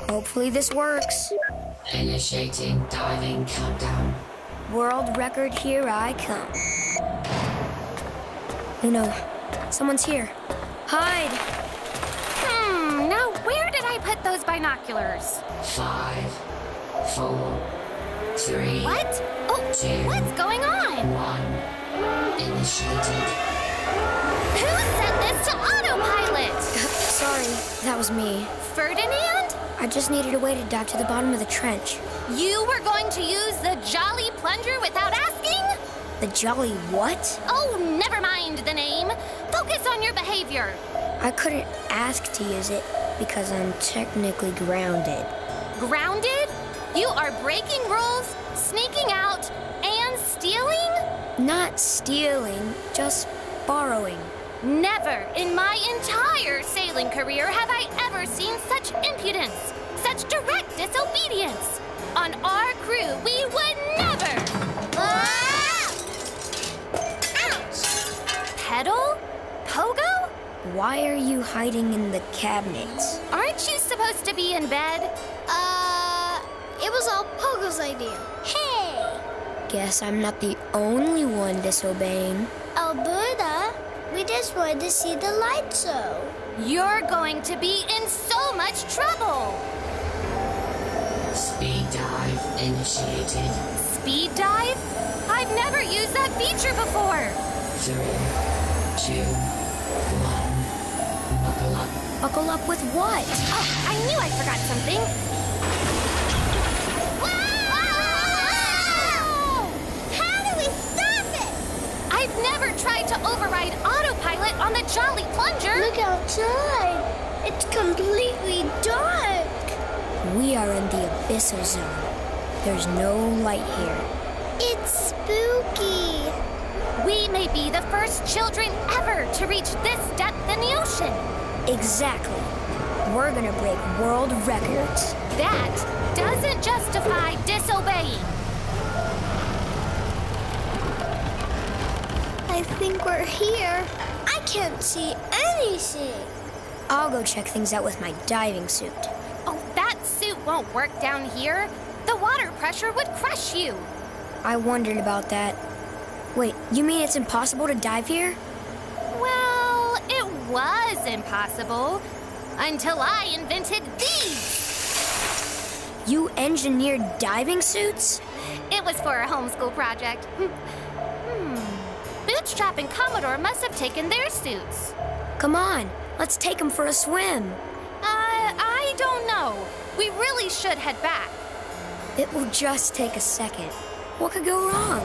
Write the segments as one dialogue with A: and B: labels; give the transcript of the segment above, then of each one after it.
A: Hopefully this works.
B: Initiating diving countdown.
A: World record, here I come. Oh no, someone's here. Hide!
C: Now where did I put those binoculars?
B: 5, 4, 3.
C: What? Oh,
B: 2,
C: what's going on?
B: 1. Initiated.
C: Who set this to autopilot?
A: Sorry, that was me.
C: Ferdinand?
A: I just needed a way to dive to the bottom of the trench.
C: You were going to use the Jolly Plunger without asking?
A: The Jolly what?
C: Oh, never mind the name. Focus on your behavior.
A: I couldn't ask to use it because I'm technically grounded.
C: Grounded? You are breaking rules, sneaking out, and stealing?
A: Not stealing, just borrowing.
C: Never in my entire sailing career have I ever seen such impudence, such direct disobedience. On our crew, we would never. Ouch! Pedal? Pogo?
A: Why are you hiding in the cabinets?
C: Aren't you supposed to be in bed?
D: It was all Pogo's idea. Hey!
A: Guess I'm not the only one disobeying.
D: Alberta, we just wanted to see the light show.
C: You're going to be in so much trouble.
B: Speed dive initiated.
C: Speed dive? I've never used that feature before.
B: 3, 2, 1. Buckle up.
A: Buckle up with what?
C: Oh, I knew I forgot something.
D: How do we stop it?
C: I've never tried to override autopilot on the Jolly Plunger.
D: Look outside. It's completely dark.
A: We are in the abyssal zone. There's no light here.
D: It's spooky.
C: We may be the first children ever to reach this depth in the ocean.
A: Exactly. We're gonna break world records.
C: That doesn't justify disobeying.
D: I think we're here. I can't see anything.
A: I'll go check things out with my diving suit.
C: Oh, that suit won't work down here. The water pressure would crush you.
A: I wondered about that. Wait, you mean it's impossible to dive here?
C: Well, it was impossible until I invented these.
A: You engineered diving suits?
C: It was for a homeschool project. Bootstrap and Commodore must have taken their suits.
A: Come on, let's take them for a swim.
C: I don't know. We really should head back.
A: It will just take a second. What could go wrong?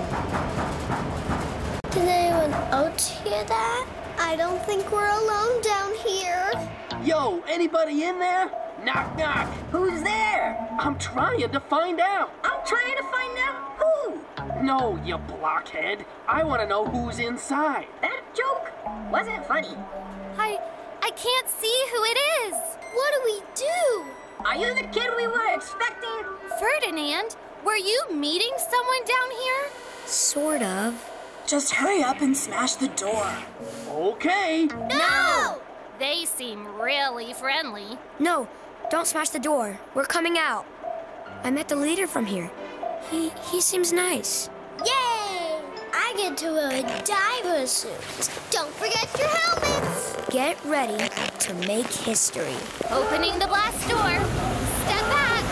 D: Did anyone else hear that? I don't think we're alone down here.
E: Yo, anybody in there? Knock, knock. Who's there? I'm trying to find out.
F: I'm trying to find out who.
E: No, you blockhead. I want to know who's inside.
F: That joke wasn't funny.
C: I can't see who it is.
D: What do we do?
F: Are you the kid we were expecting?
C: Ferdinand, were you meeting someone down here?
A: Sort of.
G: Just hurry up and smash the door.
E: Okay.
C: No! They seem really friendly.
A: No, don't smash the door. We're coming out. I met the leader from here. He seems nice.
D: Yay! I get to wear a diver suit. Don't forget your helmets.
A: Get ready to make history.
C: Opening the blast door. Step back.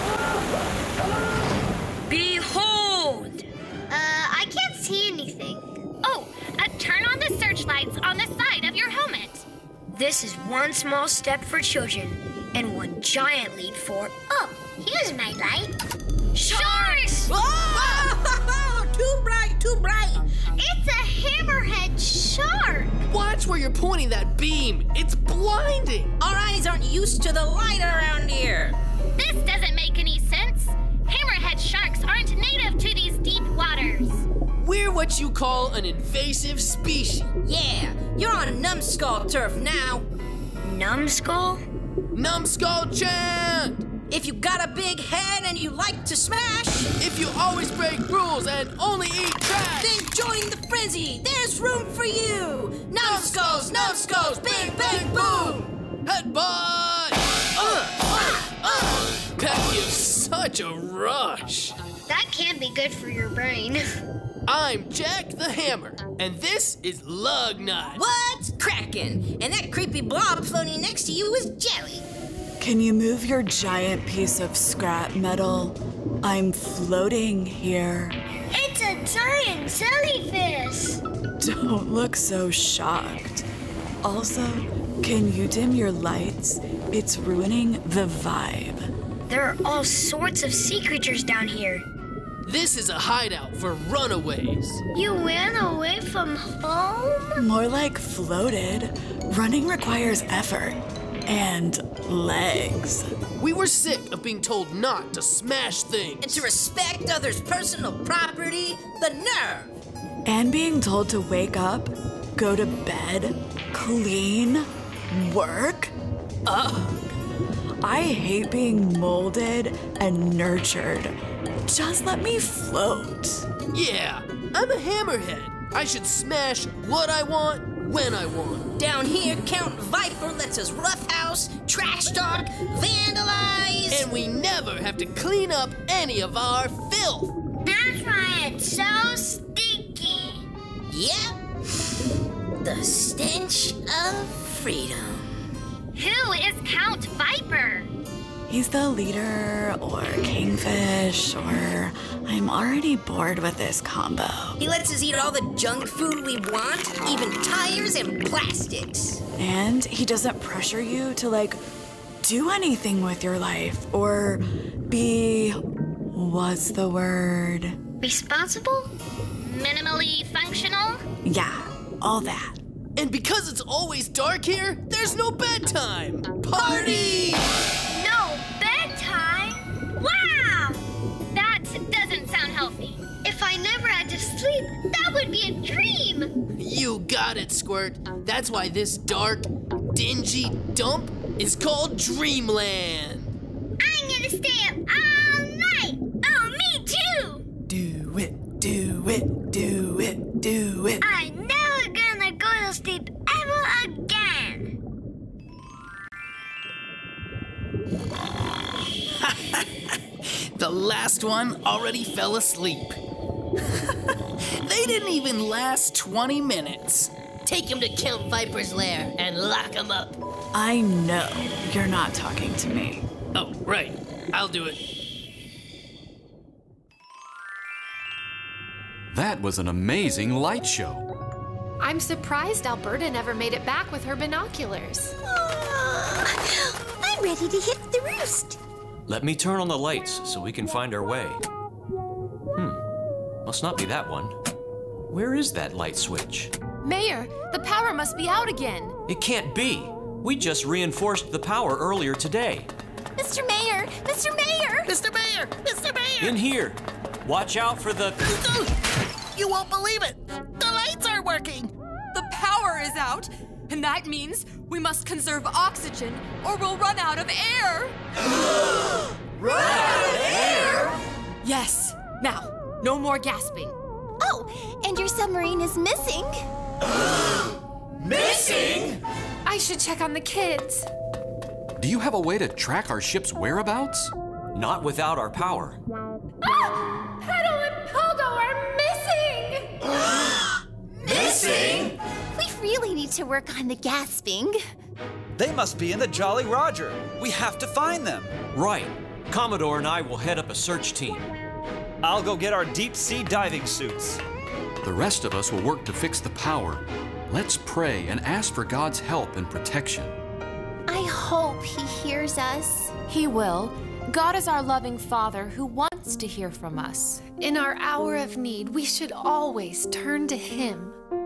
A: Behold!
D: I can't see anything.
C: Oh, turn on the searchlights on the side of your helmet.
A: This is one small step for children and one giant leap for...
D: Oh, here's my light.
C: Sharks!
G: Oh! Too bright, too bright.
D: It's a hammerhead shark.
E: Watch where you're pointing that beam. It's blinding.
G: Our eyes aren't used to the light around here.
C: This doesn't make any sense. Hammerhead sharks aren't native to these deep waters.
E: We're what you call an invasive species.
G: Yeah, you're on numbskull turf now.
A: Numbskull?
E: Numbskull chant!
G: If you got a big head and you like to smash,
E: If you always break rules and only eat trash,
G: then join the frenzy. There's room for you. Numbskulls, bang, bang, boom.
E: headbutt!
H: such a rush.
D: That can't be good for your brain.
H: I'm Jack the Hammer, and this is Lugnut.
G: What's crackin'? And that creepy blob floating next to you is Jelly.
I: Can you move your giant piece of scrap metal? I'm floating here.
D: It's a giant jellyfish.
I: Don't look so shocked. Also, can you dim your lights? It's ruining the vibe.
A: There are all sorts of sea creatures down here.
H: This is a hideout for runaways.
D: You ran away from home?
I: More like floated. Running requires effort. And legs.
H: We were sick of being told not to smash things.
G: And to respect others' personal property, the nerve.
I: And being told to wake up, go to bed, clean, work. Ugh. I hate being molded and nurtured. Just let me float.
H: Yeah, I'm a hammerhead. I should smash what I want, when I want.
G: Down here, Count Viper lets us roughhouse, trash talk, vandalize.
H: And we never have to clean up any of our filth.
D: That's why it's so stinky.
G: Yep. The stench of freedom.
C: Who is Count Viper?
I: He's the leader, or kingfish, or I'm already bored with this combo.
G: He lets us eat all the junk food we want, even tires and plastics.
I: And he doesn't pressure you to, do anything with your life, or be, what's the word?
C: Responsible? Minimally functional?
I: Yeah, all that.
H: And because it's always dark here, there's no bedtime. Party!
C: No bedtime? Wow! That doesn't sound healthy.
D: If I never had to sleep, that would be a dream.
H: You got it, Squirt. That's why this dark, dingy dump is called Dreamland.
D: I'm gonna stay up all night. Oh, me too.
I: Do it, do it, do it, do it.
D: I'm never gonna go to sleep ever again.
E: The last one already fell asleep. They didn't even last 20 minutes.
B: Take him to Count Viper's lair and lock him up.
I: I know you're not talking to me.
H: Oh, right. I'll do it.
J: That was an amazing light show.
K: I'm surprised Alberta never made it back with her binoculars.
D: I'm ready to hit the roost.
L: Let me turn on the lights so we can find our way. Must not be that one. Where is that light switch?
K: Mayor, the power must be out again.
L: It can't be. We just reinforced the power earlier today.
C: Mr. Mayor! Mr. Mayor!
E: Mr. Mayor! Mr. Mayor!
L: In here. Watch out for the...
E: You won't believe it! The lights aren't working!
K: The power is out, and that means we must conserve oxygen or we'll run out of air.
G: Run out of air?
K: Yes. Now, no more gasping.
C: Oh, and your submarine is missing.
G: Missing?
K: I should check on the kids.
J: Do you have a way to track our ship's whereabouts?
L: Not without our power.
K: Petal and Poldo are missing!
G: Missing?
C: We really need to work on the gasping.
M: They must be in the Jolly Roger. We have to find them.
L: Right. Commodore and I will head up a search team.
M: I'll go get our deep sea diving suits.
J: The rest of us will work to fix the power. Let's pray and ask for God's help and protection.
C: I hope he hears us.
K: He will. God is our loving Father who wants to hear from us. In our hour of need, we should always turn to him.